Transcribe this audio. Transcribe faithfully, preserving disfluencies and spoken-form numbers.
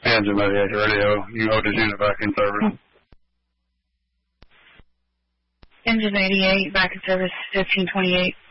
Engine ninety-eight radio. You hold this unit back in service. Engine eighty-eight, back in service, fifteen twenty-eight.